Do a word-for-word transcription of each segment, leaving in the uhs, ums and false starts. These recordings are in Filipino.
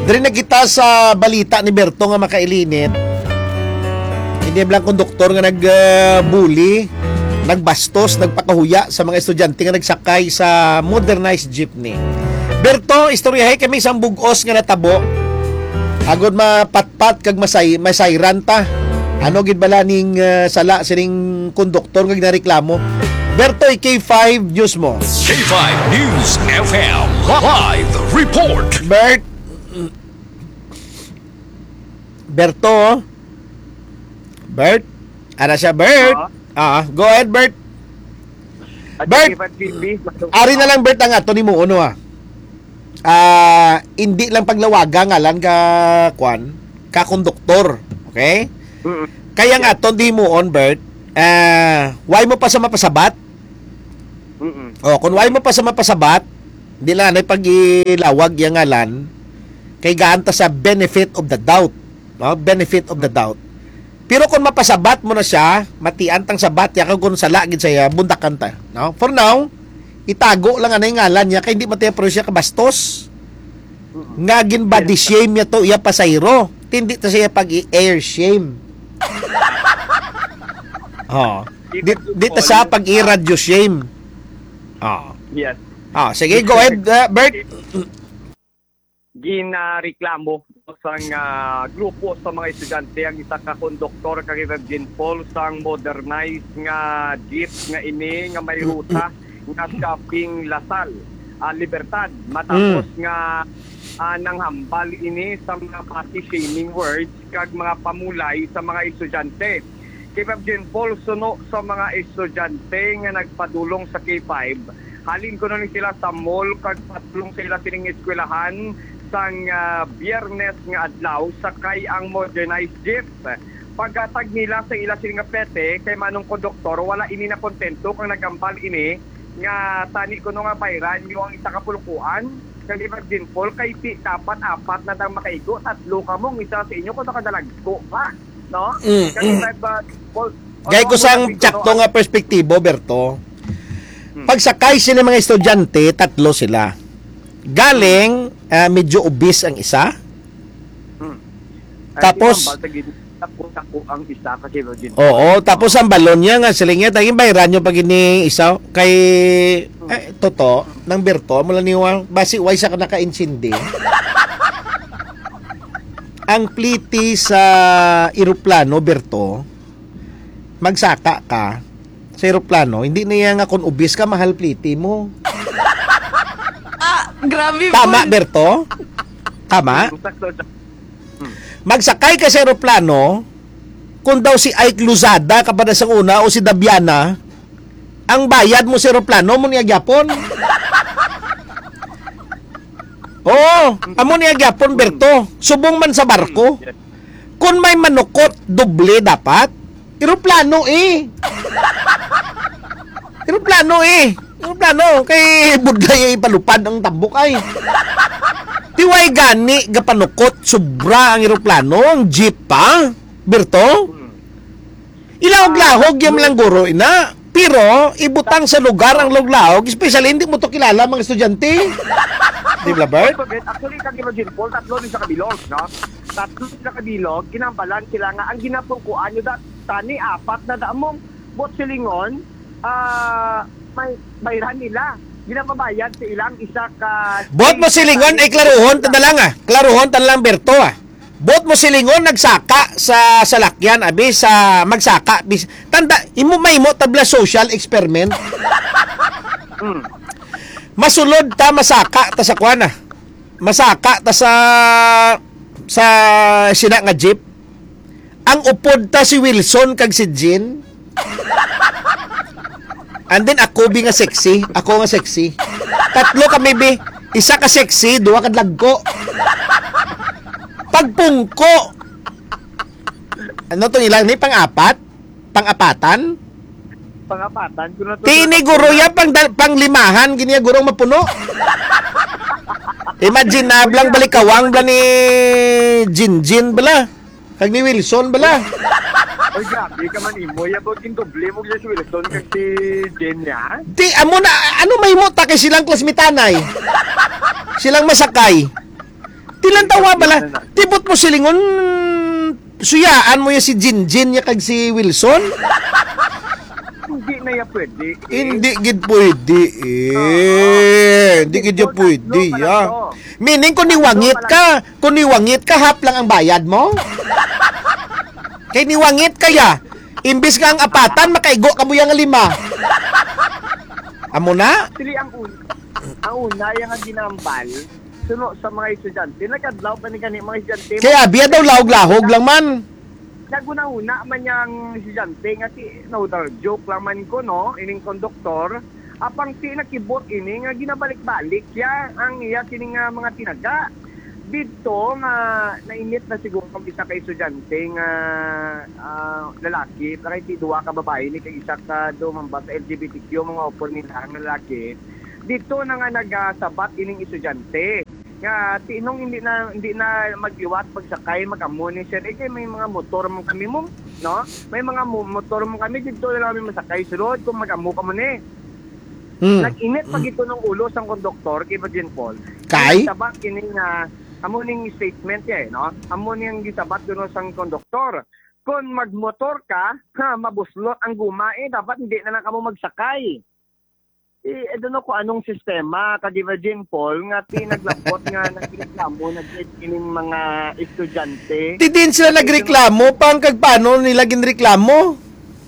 Dari na kita sa balita ni Berto nga makailinit. Hindi lang konduktor nga nag-bully, nagbastos, nagpakahuya sa mga estudyante nga nagsakay sa modernized jeepney. Berto, istoryahe kami isang bugos nga natabo. Agod mapatpat kag masay masayran ta. Ano gid bala ning uh, sala sining konduktor nga ginareklamo. Berto, K five News mo. K five News F M Live Report. Bert. Berto. Bert. Ano siya, Bert? Ah, uh, go ahead, Bert. Bert. Ari na lang, Bert, ang ato ni mo uno ah. Ah, uh, hindi lang paglawaga ngalan ka kwan, ka konduktor, okay? Mm-hmm. Kaya nga ato di mo on, Bert. Ah, uh, why mo pa sa mapasabat? Mm-hmm. Oh, kung why mo pa sa mapasabat, di lang na pag-ilawag yang ngalan kay gaanta sa benefit of the doubt, no? Benefit of the doubt. Pero kung mapasabat mo na siya, matian tang sabat ya kung sala gid saya bundakan ta, no? For now, itago lang anay ngalan niya kay hindi matay pero siya kabastos. Nga gin body shame niya to iya pasayro. Hindi ta siya pag air shame. Oh. Di, di ta siya pag i-radio shame. Oh. Yes. Ah, sige, go ahead, uh, Bert. Ginareklamo sa uh, grupo sa mga estudyante ang isa ka konduktor kay Virgin Falls sang modernized nga jeep nga ini nga may ruta nga shopping Lasal, uh, Libertad matapos mm. nga uh, nanghambal ini sa mga body shaming words kag mga pamulay sa mga estudyante. Kay Virgin Falls suno sa mga estudyante nga nagpadulong sa K five halin ko na sila sa mall kag padulong sila sining eskwelahan sang uh, Biyernes nga adlaw sakay ang modernized jeep. Pagkatag nila sa ila sila nga pete kay manong konduktor wala ini na kontento kang nagambal ini nga tani ko no nga bayran yung ang isa ka pulukuan kay Virgin Fall kay ti dapat apat na dang makaigo tatlo ka mong isa sa inyo ko nakadalagko pa no mm, kay mm. Fall gay ko sang tsakto nga perspektibo Berto. Hmm. Pagsakay sila mga estudyante tatlo sila. Galing uh, medyo obese ang isa. Hmm. Tapos ang isa kasi Virgin. Oo, tapos ang balon niya nga siling niya taging bayran yung pag ini isa kay hmm. eh, toto nang Berto mula niwa basi way sa naka-insindi. Ang pliti sa eroplano Berto magsaka ka sa eroplano hindi na yan nga kung obese ka mahal pliti mo. Grabe po. Tama, Berto? Tama? Magsakay ka sa aeroplano, kung daw si Ike Luzada kapada sa una o si Dabiana, ang bayad mo sa aeroplano mo niya gyapon. Oo, amo niya gyapon, Berto. Subong man sa barko. Kung may manukot, doble dapat. Aeroplano eh. Aeroplano eh. Aeroplano, kay budlay ay palupad ang tabok ay. Tiway gani, gapanukot, sobra ang aeroplano, ang jeep pa. Berto? Ilahog-lahog yung lang guro ina. Pero, ibutang sa lugar ang log-lahog, especially hindi mo to kilala mga estudyante. Di ba, Bert? Actually, kag Virgin Falls, tatlo din sa kabilog, no? Tatlo sa kabilog, kinampalan sila nga, ang ginapungkuan nyo dat, tani, apat na damong bot silingon, ah, uh, may bayran nila. Ginapabayad sa ilang isa ka... Bot mo silingon, ay klaruhon, tanda lang ah. Klaruhon, tanda lang, Berto ah. Bot mo silingon, nagsaka sa salakyan, abi, sa magsaka. Bis, tanda, imo may mo, tabla social experiment. mm. Masulod ta, masaka, ta sa kwana. Masaka, ta sa... sa sina nga jeep. Ang upod ta si Wilson, kag si Jean. And then ako bi nga sexy, ako nga sexy. Tatlo kami bi, isa ka sexy, duha ka lagko. Pagpungko. Ano to ilang ni pang-apat? Pang-apatan? Pang-apatan. Tini guro ya pang pang limahan gini gurong mapuno. Imagine na blang balikawang bla ni Jinjin bala. Kag ni Wilson bala. Oy, grabe ka man imo. Yabog yung doble mo si Wilson kasi Jen niya. Di, amo na, ano may mo, takay silang klasmitanay. Silang masakay. Di Pilan tawa bala. Tibot mo silingon, suyaan mo ya si Jinjin ya kag si Wilson. Hindi na ya pwede. Eh. Hindi gid pwede eh. Hindi gid ya pwede ya. Meaning kung niwangit ka, kung niwangit ka, hap lang ang bayad mo. Kay niwangit kaya, imbis ka ang apatan, makaigo ka mo yang lima. Amo na? Actually, ang una, ang una, yung nga ginambal, suno sa mga estudyante, nagkadlaw pa ni kani mga estudyante. Kaya biya daw lahog-lahog lang man. Naguna-una man yung estudyante, nga si, no, joke lang man ko, no, ining konduktor, apang si nakibot ini, nga ginabalik-balik, ya, ang iya, kini nga mga tinaga. Dito, nga, nainit na siguro kung isa ka estudyante, nga, uh, lalaki, para hindi duwa ka babae, ni kay isa ka dumamba sa L G B T Q, mga opor nila, ang lalaki. Dito na nga nagasabat ining estudyante. Nga, tinong hindi na hindi na mag-iwat pagsakay, mag-amuni siya. Eh, kaya may mga motor mo kami mo, no? May mga mo- motor mo kami, dito na lang kami masakay. Sulod, kung mag-amu ka mo ni. Hmm. Nag-init pag ito ng ulo sang konduktor, kay Bajen Paul. Kay? Sabak ining nga, amuning statement niya, eh, no? Amuning gisabat kuno sang konduktor. Kung magmotor ka, ha, mabuslot ang guma, eh, dapat hindi na lang kamo magsakay. Eh, I don't know kung anong sistema kadi Virgin Paul nga tinaglabot nga nagreklamo nagkining mga estudyante. Di din sila nagreklamo, pang kag paano nila ginreklamo?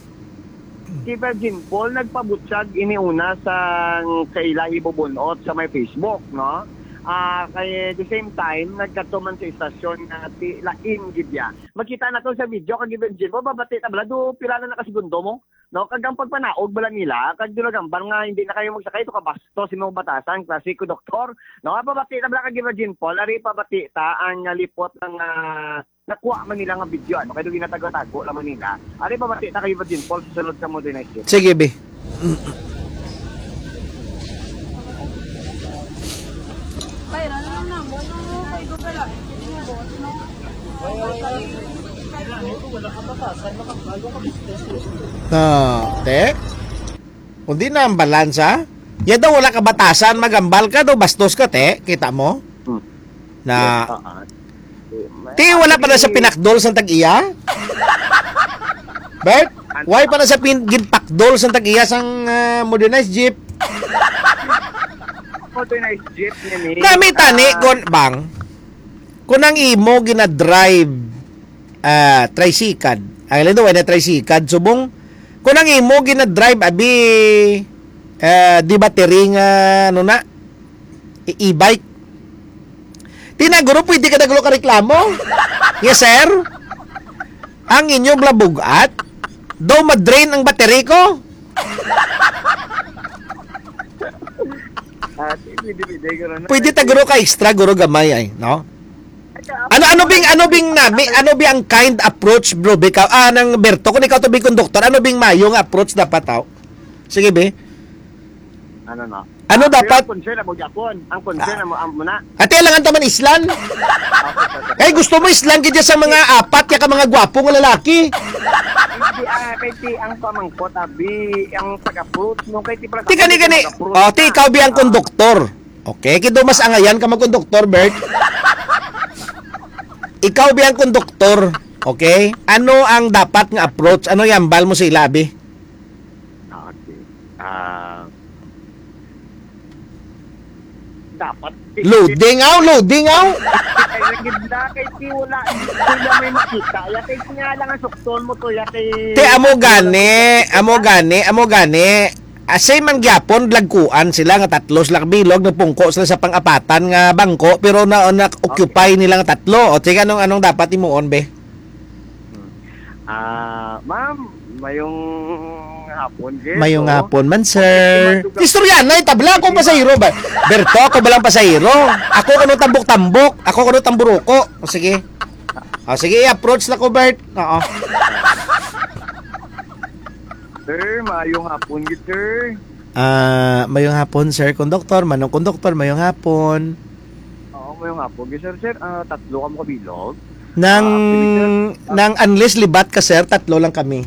Si Virgin Paul nagpabutyag iniuna sa kaila ibubunot sa may Facebook, no? Ah, kay the same time nagkatuman sa istasyon nga ti lain gidya. Makita na to sa video kag Virgin Paul babati ta bala do pila na nakasegundo mo. No, kagang pagpanaog bala nila, kag dulagambar nga hindi na kayo magsakay to kabasto si mga batasan, klasiko doktor. No, pabati ta bala kag Virgin Paul, ari pabati ta ang lipot ng uh, nakuha man nila nga video, ano kay do ginatago-tago laman nila. Ari pabati ta kay Virgin Paul susunod sa modernization. Sige, be. Kaya na lang na mo, no, kay Google lang. Ah, te? Kung di na ang balansa, ya daw wala ka batasan, magambal ka daw, bastos ka, te. Kita mo? Hmm. Na, Yes, ti, wala pa na sa pinakdol sa tag-iya? Bert, why pa na sa pin ginpakdol sa tag-iya sang uh, modernized jeep? modernized jeep ni Kami tani, kon, bang, kung ang imo ginadrive uh, tricycad, ay lang daw, na tricycad, subong, kung ang imo ginadrive, abi, uh, di battery nga, ano na, e- e-bike, tinaguro, pwede ka nagulo ka reklamo? Yes, sir? Ang inyong labugat, daw madrain ang battery ko? At ibidi-bidi ko na. Pwede taguro ka extra, guro gamay ay, no? Ano ano bing ano bing na bi, ano bi ang kind approach bro bikaw ah nang Berto kung ikaw to bing konduktor ano bing mayong approach dapat taw? Sige be. Ano na? Ano dapat? Ang concern mo Japon. Ang concern mo amo na. Ate lang taman islan. Eh gusto mo islan gid sa mga apat ya ka mga gwapo nga lalaki. Hindi ah kay ti ang pamangkot abi ang pag-approach no kay ti para. Ti kani kani. Oh, ti ikaw bi ang konduktor. Okay, kido mas angayan ka mag-konduktor, Bert. Ikaw bi ang konduktor. Okay? Ano ang dapat nga approach? Ano yambal mo sa ilabi? Okay. Ah dapat Loading aw, loading aw. kay gidda kay ti wala wala may makita ya kay nga lang ang sukton mo to ya kay Te amo gani, amo gani, amo gani. Asay man gyapon lagkuan sila nga tatlo sila bilog nagpungko sila sa pang-apatan nga bangko pero na, na occupy nila nga tatlo. O sige anong anong dapat imuon be? Ah, ma'am, mayong hapon din. Mayong no? hapon man sir. Istorya na tabla ko pasahero ba? Berto ako balang pasahero. Ako kuno tambok-tambok, ako kuno tamburuko. O sige. O sige i-approach na ko Bert. Oo. Sir, mayong hapon gid sir. Ah, mayong hapon sir konduktor, manong konduktor mayong hapon. Oo, mayong hapon gid sir. Sir, ah, tatlo ka mo kabilog. Nang Ah, nang unless libat ka sir, tatlo lang kami.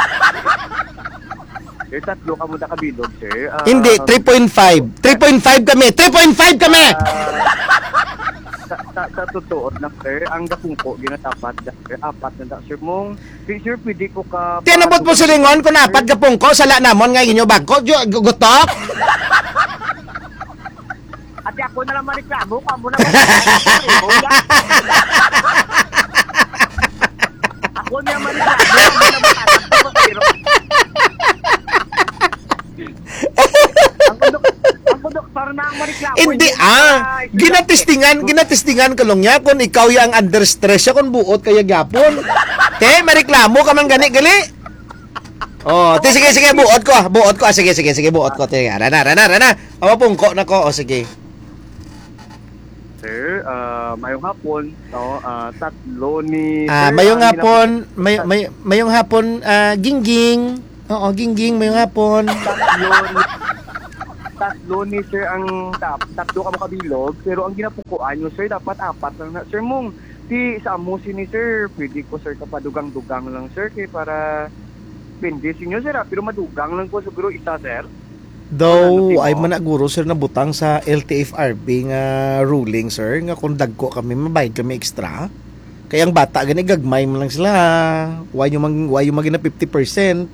Sir, tatlo ka mo na kabilog sir. Ah, Hindi, three point five. three point five kami. three point five kami. ah, sa- sa, sa totoo na, sir, ang gapungko, ginatapat, sir, apat na da, sir, mong, sir, sir, pwede ko ka... Tinabot mo silingon kung apat ka pungko, sala namon nga inyo bagko, Diyo, gutok. Ate, ako na lang mariklamo, kamo na Ako niya mariklamo, kamo na mariklamo, Ang kondok- ang kondoktor na ang mariklamo. Hindi ah, ginatestingan, ginatestingan ka lang niya kung ikaw yang under stress siya kung buot kaya gapon. Te, mareklamo ka man gani gali. Oh, te sige sige buot ko, ah, buot ko, ah, sige sige sige buot ko te. Ara na, ara na, ara na. Awa pungko na ko, oh sige. Sir, ah, mayong hapon, no, ah, tatlo ni... Ah, sir, mayong ang hapon, ginap- may, may mayong hapon, ah, gingging. Oo, gingging, mayong hapon. Tatlo ni... Tatlo ni sir ang tap, tatlo ka makabilog, pero ang ginapukuan nyo, sir, dapat apat lang na. Sir, mong, si sa amusin ni sir, pwede ko, sir, kapadugang-dugang lang, sir, kaya para bendesin nyo, sir, ah, pero madugang lang ko, siguro isa, sir. Though ay managuro sir na butang sa L T F R B nga ruling sir nga kung dagko kami mabayad kami extra. Kaya ang bata gani gagmay man lang sila. Why yung mag why yung magina fifty percent.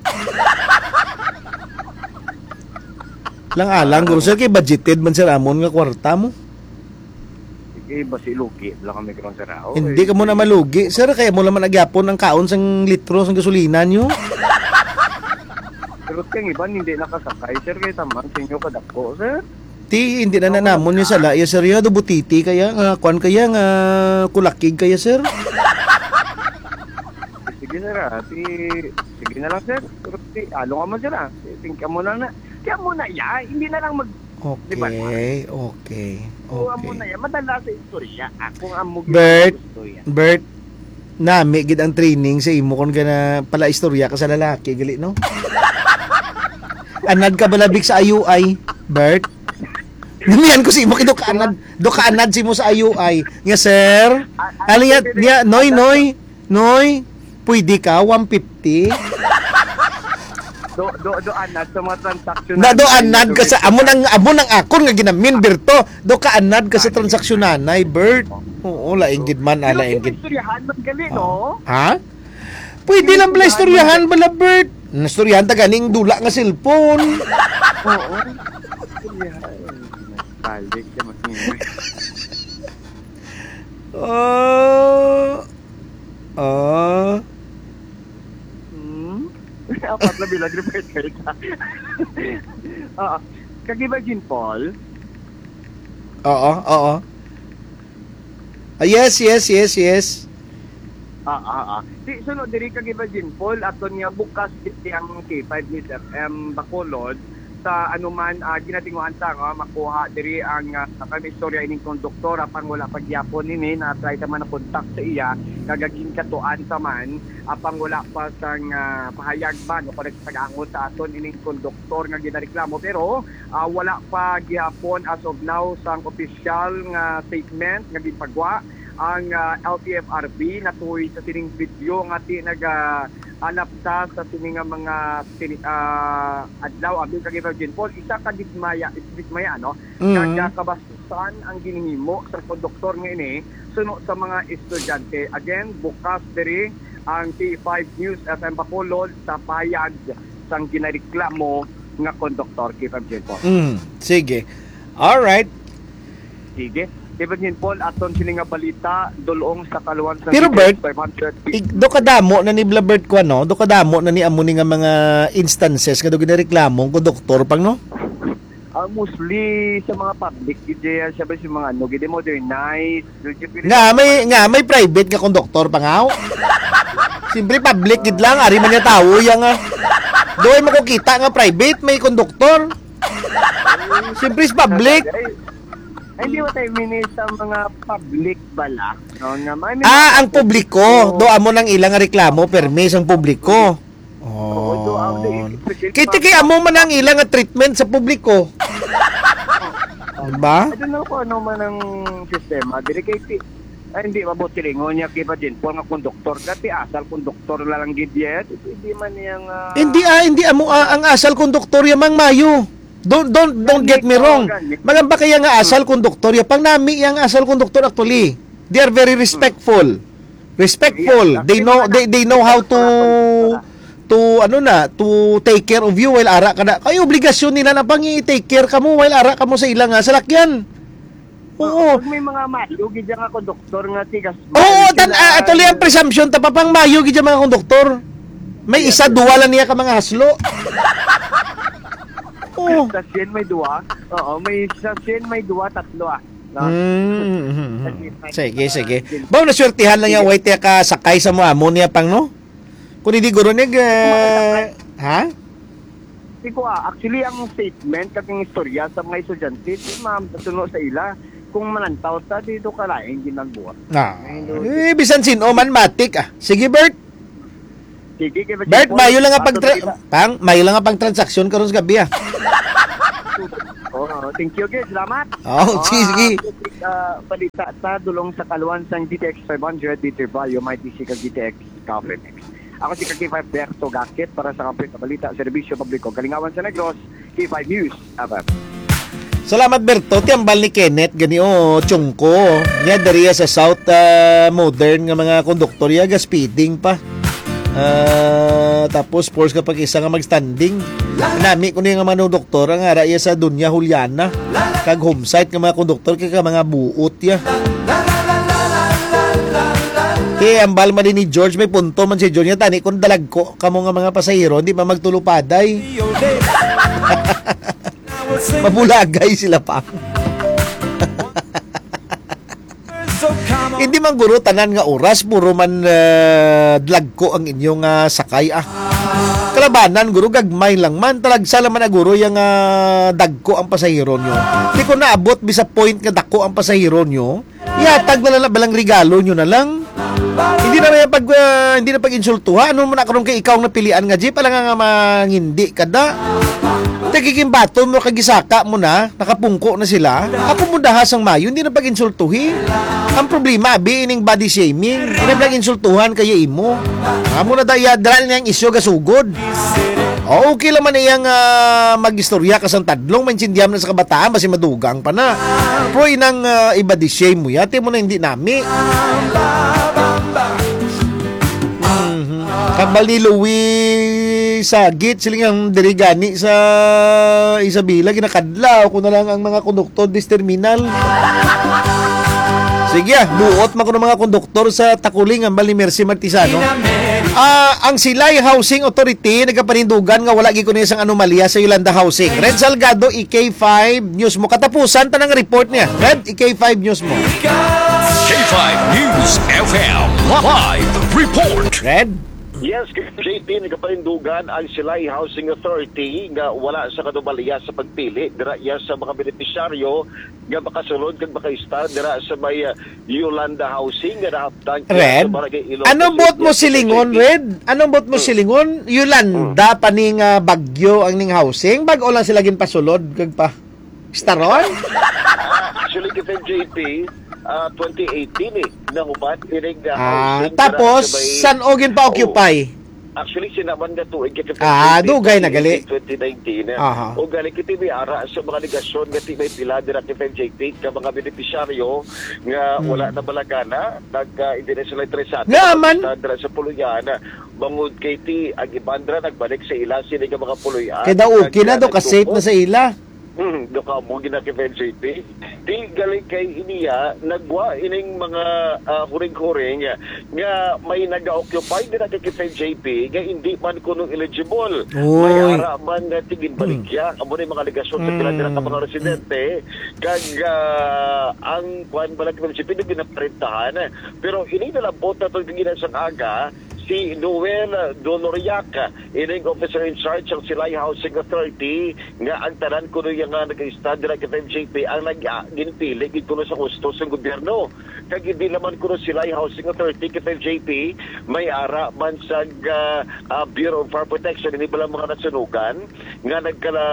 Lang alang guro sir kay budgeted man sir amon nga kwarta mo. Sige, basi lugi, wala kami karon, sir, ah. Hindi ka mo na malugi sir kaya mo naman agyapon ang kaon sang litro sang gasolina nyo. Pero kaya iban hindi nakasakay, sir, kaya tamang sa inyo kadako, sir. Ti hindi na nanamon yung sala ya sir ya do butiti kaya nga kwan kaya nga kulakig kaya sir. Sige, sir, ah. Si, sige na lang, sir. Pero si, alo ka mo, sir, ah. Think ka mo na na. Kaya mo na ya, hindi na lang mag... Okay, okay, Kung amo na okay. ya, madala sa istorya. Ako ang amo Bert. istorya. Bert, nami gid ang training sa imo kon gana pala istorya ka sa lalaki gali no? Anad ka balabik sa I U I, Bert? Namiyan ko si imo kido ka anad, do ka anad si mo sa I U I. Nga sir, ali ya, ya noy noy, noy, pwede ka one fifty? Do, do, do, anad sa mga transaction. Na do anad ka sa amo nang amo nang akon nga ginamin Berto. Do ka anad ka sa transaksyon nanay, Bert. Oo, laing gid man, ah, laing gid. Istoryahan man gali, no? Ha? Pwede lang pala istoryahan bala, Bert. Nastoryahan ta ganing dula nga cellphone. Oo. Istoryahan. Balik siya mas ngayon. Oh. Oh. Hmm? Apat na bilang repair kayo ka. Oo. Kagiba Jean Paul? Oo, oo. Ah, yes, yes, yes, yes. Ah, ah, ah. Di, sunod, diri kagiba Jean Paul, aton nga bukas ang K five ni Sir M. Bacolod, sa anuman uh, ginatinguan ta nga makuha diri ang uh, kami istorya ining konduktor apang wala pagyapon nini na try ta man na kontak sa iya kagaging katuan ta man apang wala pa sang uh, pahayag ba no kung nagpagangon sa aton ining konduktor nga ginareklamo pero uh, wala pa gihapon as of now sang official nga statement nga gipagwa ang uh, L T F R B natuloy sa tining video nga ti naga alap sa sa tining mga tin, uh, adlaw abi kag Virgin Paul isa ka dismaya dismaya no Mm. kaya kabastusan ang ginhimo sa konduktor nga ini suno sa mga estudyante again bukas diri ang T five News F M Bacolod sa payag sang ginareklamo nga konduktor kay Virgin Paul. Mm, sige. All right. Sige. Virgin Paul aton sini nga balita dulong sa kaluwan sa Pero Bert, five hundred Ik, do kadamo na ni Blabert ko no, do kadamo na ni amo ni nga mga instances nga do ginareklamo ko doktor pang no. Uh, mostly sa mga public gid siya ba si mga ano gid modernize Nga may nga may private nga konduktor pangaw. Siyempre public gid lang ari man niya tawo yang nga. Doy makukita nga private may konduktor. Siyempre is public. Ay, hindi mo tayo minis sa mga public bala. No, nga, may, may Ah, ang publiko. Do amo nang ilang nga reklamo permis ang publiko. Oo, do ang Oh. Kita kay amo man ang ilang nga treatment sa publiko. Diba? I don't know kung ano man ang sistema. Dili kay ti ay hindi mabuti lingon niya kay ba din po nga konduktor dati asal konduktor la lang gid yet. Hindi man niyang uh, Hindi ah, hindi amo ah, ang asal konduktor yamang mayo. Don't don't don't get me wrong. Magamba kaya nga asal konduktor ya pang nami yang asal konduktor actually. They are very respectful. Respectful. They know they they know how to to ano na, to take care of you while ara ka na. Kay obligasyon nila na pang i-take care ka mo while ara ka mo sa ilang nga salakyan. Oo. Pag may mga mayo, gidya nga konduktor nga tigas. Oo, tan uh, atuloy ang presumption ta papang mayo gid mga konduktor. May isa duwa lang niya ka mga haslo. Oo. Sa sin may duwa. Oo, may sa sin may duwa tatlo ah. No? Mm. Sige, sige. Baw naswertihan lang yung white ka sakay sa mo amo niya pang no? Kung hindi guro nag uh, ha? Di ko ah, actually ang statement kating istorya sa mga estudyante, di ma'am, tuno sa ila kung manantaw ta dito ka laing ginagbuwa. Ah. Eh, bisan sino man matik ah. Sige, Bert. Sige, kay Bert, mayo lang nga pag pang mayo lang nga pang transaksyon karon sa gabi ah. Oh, thank you, guys. Salamat. Oh, sige. Uh, palita sa dulong sa kaluan sang G T X five hundred liter value, may T C ka G T X Coffee Mix. Ako si K five Berto Gakit para sa kapit na balita, serbisyo publiko. Kalingawan sa Negros, K five News. Abab. Salamat Berto, tiambal ni Kenneth gani o Chungko. Nya diri sa South uh, Modern nga mga konduktor ya ga speeding pa. Uh, tapos force kapag isa nga magstanding. Nami ko ni nga mga doktor nga ara iya sa Dunya Juliana. Kag homesite nga mga konduktor kay mga buot ya. Kaya ang balma din ni George, may punto man si George nga tani kung dalag ko kamo nga mga pasahero di pa magtulupaday. Mabulagay sila pa. Hindi man guro tanan nga oras puro man uh, dlag ko ang inyong uh, sakay ah. Kalabanan guro gagmay lang man talagsa man na guro yung uh, dagko ang pasahero nyo. Di ko naabot bisa point nga dako ang pasahero nyo. Ihatag na lang balang regalo nyo na lang. Hindi na may pag uh, hindi na pag insultuha ano man karon kay ikaw na pilian nga jeep ala nga mangindi kada. Tagiging bato mo kagisaka mo na, nakapungko na sila. Ako mo dahas ang mayo, hindi na pag-insultuhi. Ang problema, biining body shaming. Hindi na pag-insultuhan kaya imo. Amo na daya, dala niyang isyo gasugod. O, okay lang man iyang uh, mag-istorya kasang tadlong, mainsindiyam na sa kabataan, basi madugang pa na. Pero inang uh, i-body shame mo yate mo na hindi nami. Mm-hmm. Kabal ni Louie Sagit siling ang dirigani sa Isabela ginakadlaw ko na lang ang mga konduktor dis terminal. Sige ah, buot man ko ng mga konduktor sa Takuling ang Bali Mercy Martisano. Ah, ang Silay Housing Authority nagapanindugan nga wala gyud kuno isang anomalya sa Yolanda Housing. Red Salgado, E K five News mo katapusan tanang report niya. Red, E K five News mo. K five News F M Live Report. Red. Yes, J P, nagaparindugan ang Silay Housing Authority nga wala sa kanumalya sa pagpili dira iya sa mga benepisyaryo nga makasulod kag makaista dira sa may uh, Yolanda Housing nga nahabtang Red, anong bot mo silingon, Red? Anong bot mo silingon? Yolanda pa ning uh, bagyo ang ning housing? Bago lang sila gin pasulod kag pa staron? Actually, kita J P, Uh, twenty eighteen eh, nahubat inig na ah, housing. Tapos, san ogin pa occupy? Oh, actually, sinaman na to. Ah, dugay na gali. twenty nineteen. Aha. O gali kiti may ara sa mga negasyon nga may pila dira kay J P ka mga benepisyaryo nga hmm. wala na balagana, nag uh, hindi na sila interesado. Naman. Dira sa puluyan. Bangod kay ti, ang ibandra nagbalik sa ila, sila nga mga puluyan. Kaya okay na do, kasave na sa ila. Hmm, doka mo gina-K J P. Di galing kay iniya, nagwa ining mga uh, huring-huring nga may nag-occupy din na kay J P nga hindi man kuno eligible. Oy. May ara man nga tingin baligya. Amo ni mga legasyon sa pila ka mga residente kag uh, ang kwan balag kay J P na ginaprentahan. Pero ini na lang bota to gina sa aga si Noel Doloriac, ining officer in charge ng Silay Housing Authority, nga ang tanan kuno yung nga nag-stand dira kay J P ang nag-ginpili gid kuno sa gusto sa gobyerno. Kag hindi naman kuno Silay Housing Authority kay J P may ara man sa uh, uh, Bureau of Fire Protection ini bala mga nasunugan nga nagkala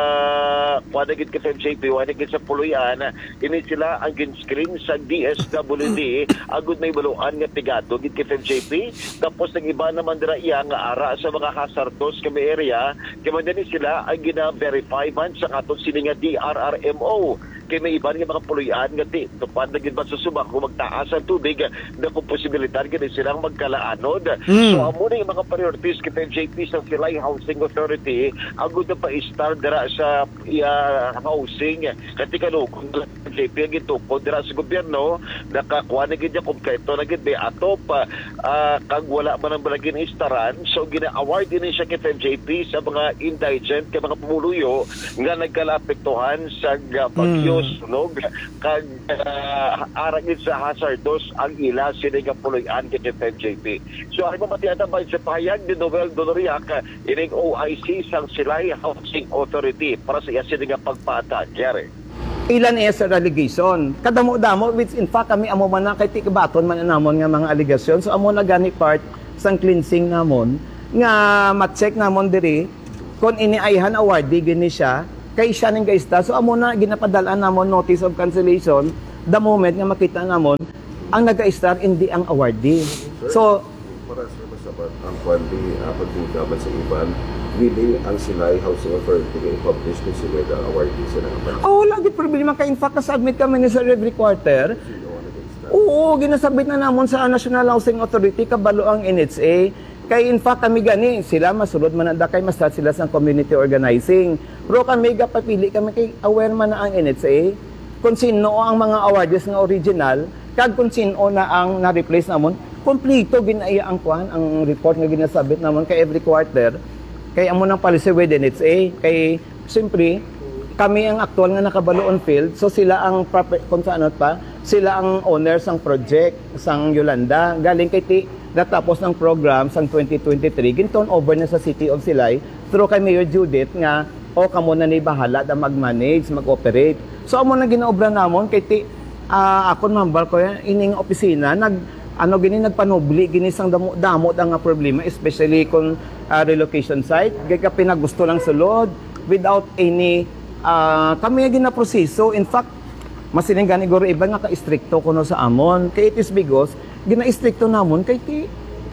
kuan gid kay J P wa gid sa puluyan ini sila ang gin-screen sa D S W D agud may baluan nga tigado gid kay J P tapos nag iba naman dira iya nga ara sa mga hazardous kami area kaya man din sila ang gina-verify man sa atong sini nga D R R M O kay may iba nga mga puloy-an nga ti tupad na gid ba sa subak kung magtaas ang tubig na kung posibilidad gid silang magkalaanod. Mm. So amo na yung mga priorities kay F J P sa Silay Housing Authority ang gud pa i-start dira sa uh, housing kati kanugod F J P ang gitukod dira sa gobyerno nakakuha na gid kompleto na gid atop uh, kag wala man ang balagin istaran so gina-award din siya kay F J P sa mga indigent kay mga pumuluyo nga nagkalapektuhan sa uh, bagyo mm. sunog kag uh, aragid sa hazardos ang ila sila nga puloy-an kay F J P. So ay mamatiata ba sa pahayag ni Noel Doloriac ining O I C sang Silay Housing Authority para sa iya sila nga pagpata. Jerry. Ilan iya sa allegation. Kadamo-damo which in fact kami amo man na kay tikabaton man namon nga mga allegation. So amo na gani part sang cleansing namon nga ma-check namon diri kung iniayhan awardee gini siya kay siya ning gaista. So amo na ginapadalaan namon notice of cancellation the moment nga makita namon ang nag-star hindi ang awardee. So para sa masabat ang kwandi uh, pagtingkaban sa iban willing ang Silay Housing Authority nga i-publish kung sino the awardee sa nangapan. oh, wala di problema kay in fact submit kami ni sa every quarter. Oo, ginasabit na namon sa National Housing Authority kabalo ang N H A. Kay in fact kami gani sila masulod man anda kay mastat sila sa community organizing. Pero kami gapapili kami kay aware man na ang N H A kung sino ang mga awardees nga original kag kung sino na ang na-replace namon. Kompleto ginaiya ang kuan ang report nga ginasabit namon kay every quarter. Kay amo nang policy with N H A kay simpre kami ang aktual nga nakabalo on field so sila ang kung saan pa sila ang owners ng project sang Yolanda galing kay ti natapos ng program sang twenty twenty-three ginton over na sa City of Silay through kay Mayor Judith nga o kamo na ni bahala da mag-manage mag-operate so amo na ginaobra namon kay ti uh, akon mambal ko ining opisina nag ano gini nagpanubli gini sang damo damo nga problema especially kung uh, relocation site gaya pinagusto lang sulod without any uh, kami gina proseso in fact masining gani goro iba nga ka-stricto kuno sa amon kay it is because gina-stricto namon kay ti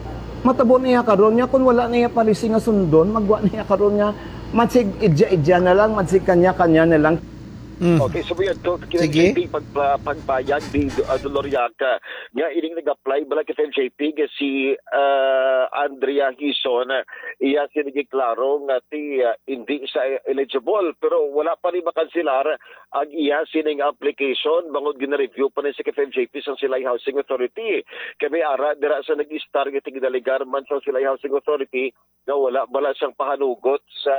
matabo niya karon nya kun wala niya policy nga sundon magwa niya karon nya matsig idya-idya na lang matsig kanya-kanya na lang. Mm. Okay, so yan to kinang pag pagbayad di uh, Doloriac nga ining nag-apply bala kay F J P nga si uh, Andrea Hison iya sinigiklaro nga ti uh, hindi sa eligible pero wala pa rin makansilar ang iya sining application bangod gina-review pa ni sa F J P sa Silay Housing Authority kami ara dira sa nag-star nga tigdaligar man sa Silay Housing Authority nga wala bala siyang pahanugot sa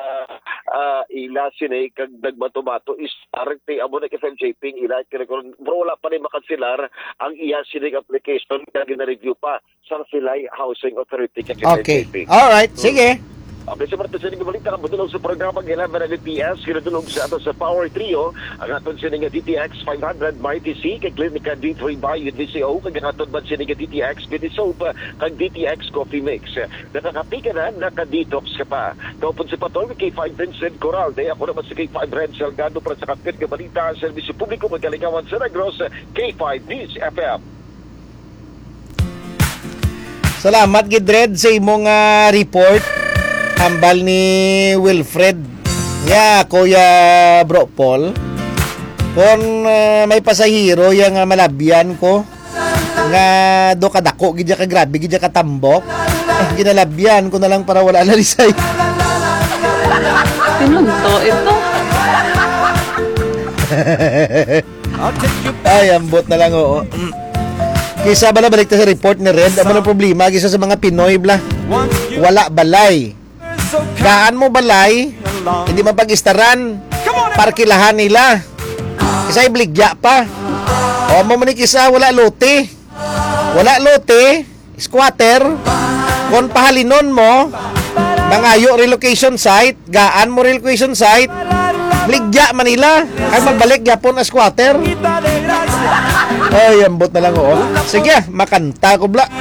uh, ila sinig kag nagbato-bato is aragti amo na kay F J P ila pero wala pa rin makansilar ang iya sinig application nga gina-review pa sa Silay Housing Authority kay Okay. F J P. All right, sige. Okay, sa mga sinig balita ang budulog sa programang eleven M P S kinadulog sa ato sa Power Trio ang aton sinig D T X five hundred Mighty C kay Clinica D three Bio D C O kag aton bad sinig D T X Beauty Soap kag D T X Coffee Mix. Nakakapika na naka-detox ka pa. Topon si Patol K five Vincent Coral day ako naman si K five Red Salgado para sa kapit nga balita sa serbisyo publiko magalingawan sa Negros K five News F M. Salamat gidred sa imong uh, report. Hambal ni Wilfred. Ya, Kuya Bro Paul. Kung uh, may pasahero yang uh, malabyan ko nga do kadako gidya ka grabe gidya ka tambok. Eh, ginalabyan ko na lang para wala na lisay. Pinunto ito. Ay, ambot na lang oo. Kisa bala balik ta sa report ni Red, ano ang problema kisa sa mga Pinoy bla. Wala balay. Gaan mo balay, hindi mapag-istaran. Parkilahan nila. Isa ibligya pa. O mo ni kisa wala lote. Wala lote, squatter. Kon pahalinon mo, mangayo relocation site, gaan mo relocation site, ligya Manila. Ay magbalik gyapon as squatter. Ay, ambot na lang oo. Sige, makanta ko bla.